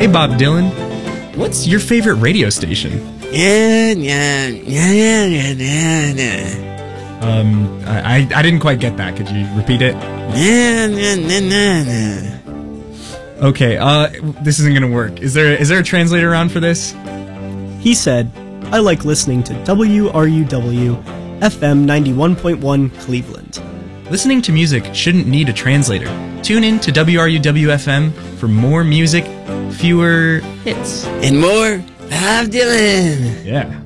Hey, Bob Dylan. What's your favorite radio station? I didn't quite get that. Could you repeat it? Okay, this isn't gonna work. Is there a translator around for this? He said, I like listening to WRUW FM 91.1 Cleveland. Listening to music shouldn't need a translator. Tune in to WRUW-FM for more music, fewer hits. And more Bob Dylan. Yeah.